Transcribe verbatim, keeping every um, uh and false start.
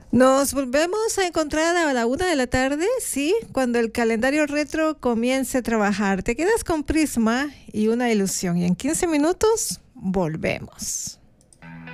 Nos volvemos a encontrar a la una de la tarde, sí, cuando el calendario retro comience a trabajar. Te quedas con Prisma y una ilusión. Y en quince minutos volvemos.